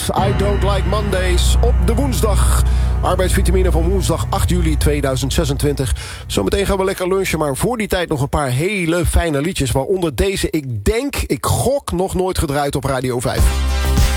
I Don't Like Mondays op de woensdag. Arbeidsvitamine van woensdag 8 juli 2026. Zometeen gaan we lekker lunchen, maar voor die tijd nog een paar hele fijne liedjes. Waaronder deze, ik gok, nog nooit gedraaid op Radio 5.